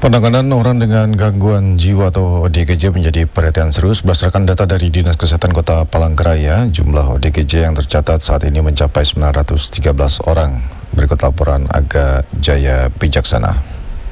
Penanganan orang dengan gangguan jiwa atau ODGJ menjadi perhatian serius. Berdasarkan data dari Dinas Kesehatan Kota Palangkaraya, jumlah ODGJ yang tercatat saat ini mencapai 913 orang. Berikut laporan Aga Jaya Bijaksana.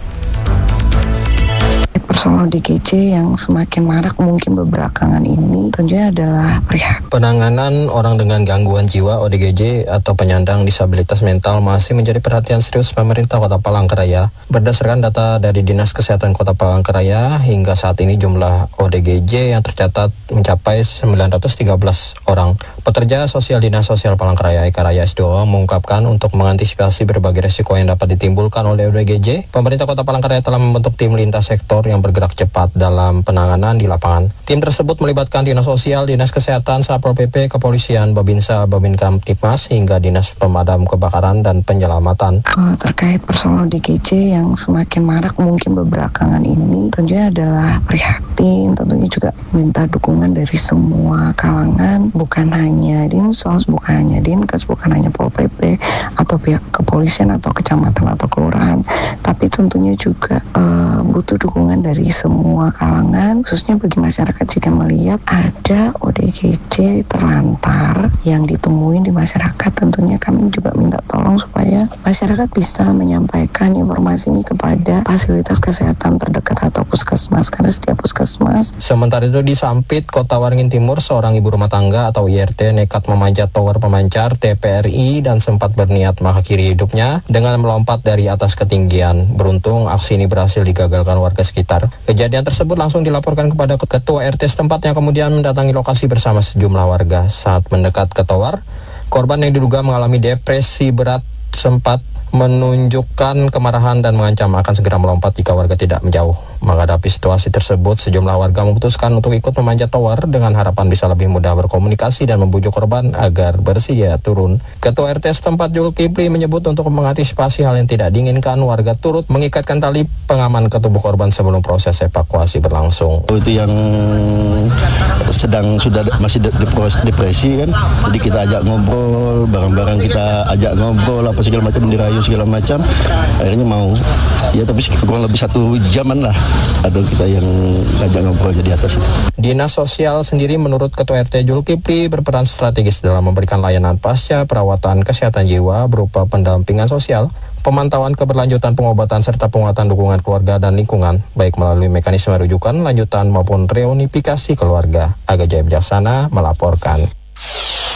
Persoalan ODGJ yang semakin marak mungkin belakangan ini tentunya adalah prihatin. Penanganan orang dengan gangguan jiwa ODGJ atau penyandang disabilitas mental masih menjadi perhatian serius pemerintah Kota Palangkaraya. Berdasarkan data dari Dinas Kesehatan Kota Palangkaraya, hingga saat ini jumlah ODGJ yang tercatat mencapai 913 orang. Pekerja Sosial Dinas Sosial Palangkaraya Eka Raya S2 mengungkapkan untuk mengantisipasi berbagai resiko yang dapat ditimbulkan oleh ODGJ, pemerintah Kota Palangkaraya telah membentuk tim lintas sektor yang bergerak cepat dalam penanganan di lapangan. Tim tersebut melibatkan Dinas Sosial, Dinas Kesehatan, Satpol PP, Kepolisian, Babinsa, Babinkamtibmas, hingga Dinas Pemadam Kebakaran dan Penyelamatan. Terkait persoalan ODGJ yang semakin marak mungkin belakangan ini tentunya adalah prihatin, tentunya juga minta dukungan dari semua kalangan, bukan hanya Dinsos, bukan hanya Dinkes, bukan hanya Pol PP atau pihak kepolisian atau kecamatan atau kelurahan, tapi tentunya juga butuh dukungan dari semua kalangan, khususnya bagi masyarakat jika melihat ada ODGJ terlantar yang ditemuin di masyarakat. Tentunya kami juga minta tolong supaya masyarakat bisa menyampaikan informasi ini kepada fasilitas kesehatan terdekat atau puskesmas, karena setiap puskesmas. Sementara itu di Sampit, Kota Waringin Timur, seorang ibu rumah tangga atau IRT nekat memanjat tower pemancar TPRI dan sempat berniat mengakhiri hidupnya dengan melompat dari atas ketinggian. Beruntung aksi ini berhasil digagalkan warga sekitar. Kejadian tersebut langsung dilaporkan kepada Ketua RT setempat yang kemudian mendatangi lokasi bersama sejumlah warga. Saat mendekat ke tower, korban yang diduga mengalami depresi berat sempat menunjukkan kemarahan dan mengancam akan segera melompat jika warga tidak menjauh. Menghadapi situasi tersebut, sejumlah warga memutuskan untuk ikut memanjat tower dengan harapan bisa lebih mudah berkomunikasi dan membujuk korban agar bersedia turun. Ketua RT setempat Zulkifli menyebut untuk mengantisipasi hal yang tidak diinginkan, warga turut mengikatkan tali pengaman ke tubuh korban sebelum proses evakuasi berlangsung. Itu yang masih depresi kan, jadi kita ajak ngobrol, barang-barang kita ajak ngobrol, apa segala macam, dirayu segala macam, akhirnya mau. Ya tapi kurang lebih 1 jaman lah ada kita yang ajak ngobrol di atas itu. Dinas Sosial sendiri menurut Ketua RT Zulkifli berperan strategis dalam memberikan layanan pasca perawatan kesehatan jiwa berupa pendampingan sosial, pemantauan keberlanjutan pengobatan serta penguatan dukungan keluarga dan lingkungan, baik melalui mekanisme rujukan, lanjutan maupun reunifikasi keluarga. Aga Jaya Bijaksana melaporkan.